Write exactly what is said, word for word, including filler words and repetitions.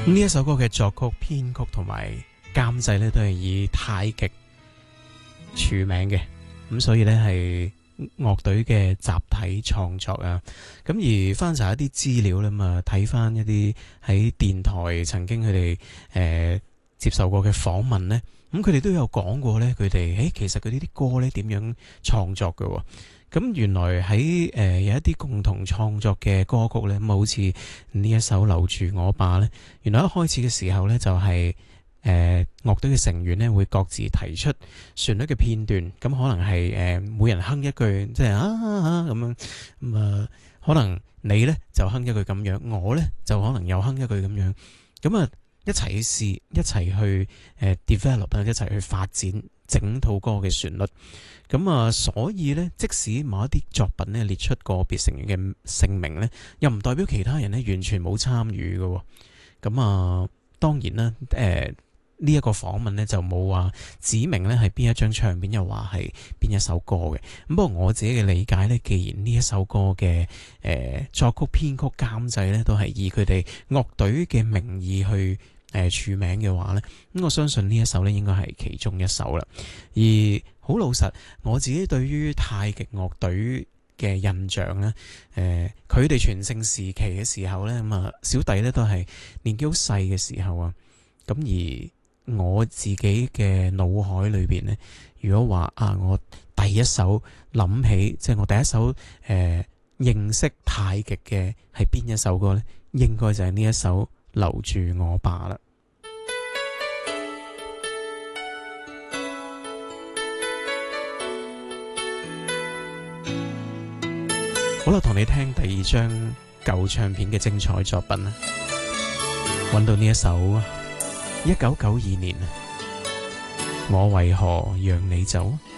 呢一首歌嘅作曲、編曲同埋監製咧，都係以太極署名嘅，咁所以咧係樂隊嘅集體創作啊。咁而翻查一啲資料咧，嘛睇翻一啲喺電台曾經佢哋誒接受過嘅訪問咧，咁佢哋都有講過咧，佢哋誒其實佢呢啲歌咧點樣創作嘅。咁原來喺誒、呃、有一啲共同創作嘅歌曲咧，咁好似呢一首留住我吧咧，原來一開始嘅時候咧就係誒樂隊嘅成員咧會各自提出旋律嘅片段，咁可能係誒、呃、每人哼一句，即係啊啊咁樣，咁啊可能你咧就哼一句咁樣，我咧就可能又哼一句咁樣，咁啊一齊去試，一齊去誒、呃、develop 啊，一齊去發展整套歌嘅旋律。咁啊，所以咧，即使某一啲作品咧列出個別成員嘅姓名咧，又唔代表其他人咧完全冇參與嘅。咁啊，當然啦，誒呢一個訪問咧就冇話指明咧係邊一張唱片，又話係邊一首歌嘅。咁不過我自己嘅理解咧，既然呢一首歌嘅誒、呃、作曲、編曲、監製咧都係以佢哋樂隊嘅名義去誒署名嘅話咧，咁我相信呢一首咧應該係其中一首啦。而好老實，我自己對於太極樂隊嘅印象咧，誒佢哋全盛時期嘅時候咧，咁啊小弟咧都係年紀好細嘅時候啊。咁而我自己嘅腦海裏邊咧，如果話啊，我第一首諗起，即係我第一首誒、呃、認識太極嘅係邊一首歌咧，應該就係呢一首留住我吧啦。好啦，同你聽第二張舊唱片嘅精彩作品啦，揾到呢一首一九九二年，我為何讓你走。